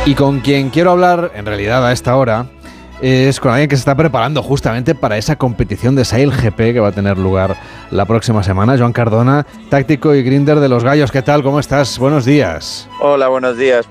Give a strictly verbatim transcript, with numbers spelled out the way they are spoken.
Y con quien quiero hablar, en realidad a esta hora, es con alguien que se está preparando justamente para esa competición de SailGP que va a tener lugar la próxima semana. Joan Cardona, táctico y grinder de los Gallos. ¿Qué tal? ¿Cómo estás? Buenos días. Hola, buenos días.